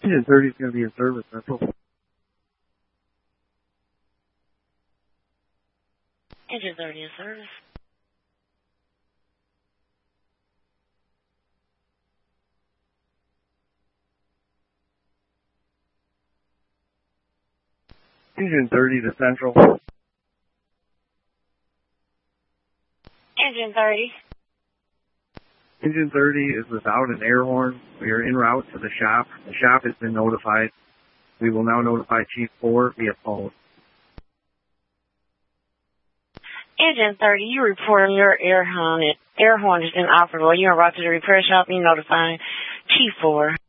Engine 30 is going to be in service, Central. Engine 30 in service. Engine 30 to Central. Engine 30. Engine 30 is without an air horn. We are en route to the shop. The shop has been notified. We will now notify Chief 4 via phone. Engine 30, you report your air horn is inoperable. You're en route to the repair shop. You notifying Chief 4.